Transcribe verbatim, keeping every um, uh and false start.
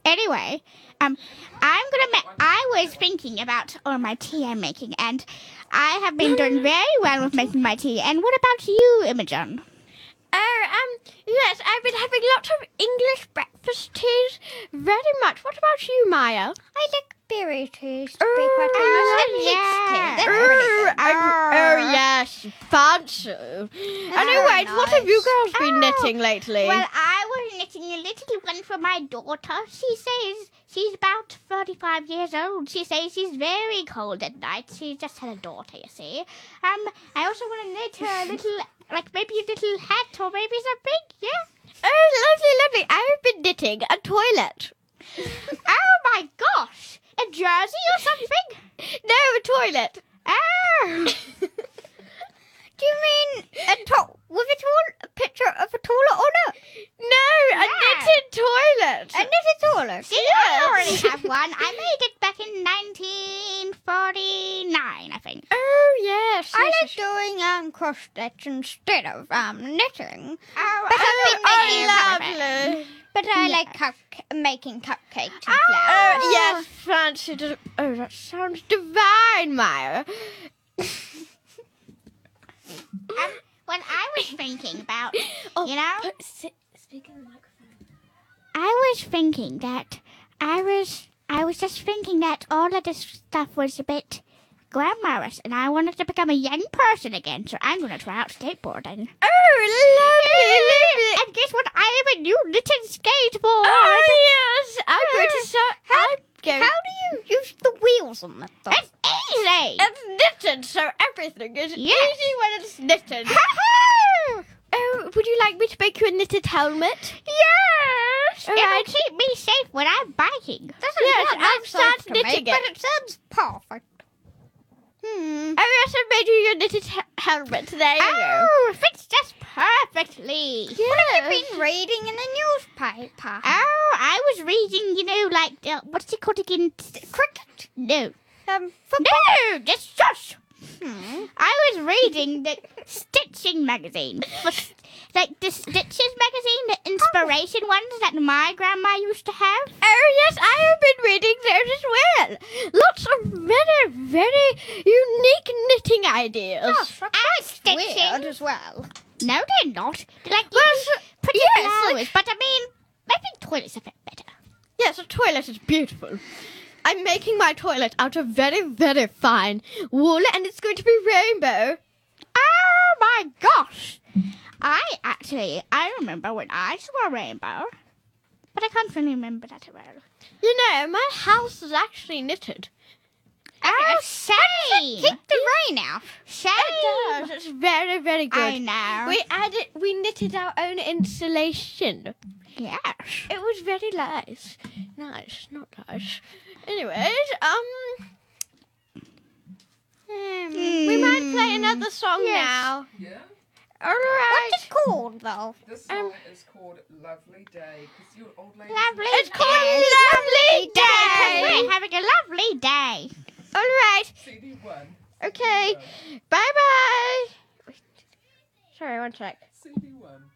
Anyway, um, I'm gonna. Ma- I was thinking about all my tea I'm making, and I have been doing very well with making my tea. And what about you, Imogen? Oh, um, yes, I've been having lots of English breakfast teas very much. What about you, Maya? I like berry teas, to be Oh, quite honest, and peach yeah. tea. That's Oh, pretty good. oh, oh, yes, fancy. Anyway, what have you girls been Oh, knitting lately? Well, I was knitting a little one for my daughter. She says she's about thirty-five years old. She says she's very cold at night. She just had a daughter, you see. Um, I also want to knit her a little, like maybe a little hat or maybe something. Yeah. Oh, lovely, lovely. I've been knitting a toilet. Oh my gosh! A jersey or something? No, a toilet. Oh. Do you mean a to- with a, tool- a picture of a toilet on it? No, a Yeah. knitted toilet. A knitted toilet? See, I already have one. I made it back in nineteen forty-nine, I think. Oh, yes. I yes, like doing um, cross stitch instead of um, knitting. Oh, But I've I've been been making making it lovely. But I Yeah. like cup- making cupcakes and Oh. flowers. Oh, yes, fancy. di- Oh, that sounds divine, Maya. Um, what I was thinking about, Oh, you know, put- sit- speak in the microphone. I was thinking that I was, I was just thinking that all of this stuff was a bit glamorous, and I wanted to become a young person again. So I'm going to try out skateboarding. Oh, lovely, lovely. And guess what? I have a new knitted skateboard. Oh, yes. I'm going to start. I'm going. How do you use the wheels on that thing? It's easy. It's knitted, so everything is Yes. easy when it's knitted. Ha-ha! Oh, would you like me to make you a knitted helmet? Yes. All It'll right. keep me safe when I'm biking. Doesn't Yes, sound I'll that start safe to me, knitting it. but it sounds perfect. Hmm. Oh, yes, I made you your knitted he- helmet. There you go. Oh, it fits just perfectly. What have you been reading in the newspaper? Oh, I was reading, you know, like, uh, what's it called again? Cricket? No. Um, football? No, just shush. Hmm. I was reading the Stitching magazine. For, like, the Stitches magazine, the inspiration ones that my grandma used to have. Oh, yes, I have been reading those as well. Lots of very, very unique knitting ideas. Gosh, they're And quite stitching. weird as well. No, they're not. They're like, Well, you so- pretty yes, flowers. like- But I mean, I think toilets are a bit better. Yes, a toilet is beautiful. I'm making my toilet out of very, very fine wool, and it's going to be rainbow. Oh my gosh! I actually, I remember when I saw a rainbow, but I can't really remember that well. You know, my house is actually knitted. Oh, same! Keep the rain out. Same! It does. It's very, very good. I know. We added, we knitted our own installation. Yes. It was very nice. Nice, not nice. Anyways, um, hmm, we might play another song Yes. now. Yeah? All right. What's it called, though? This song is called Lovely Day. Because your old lady. Lovely It's day. called Lovely Because Day. we're having a lovely day. All right. C D one. Okay. Bye bye. Sorry, one sec. C D one.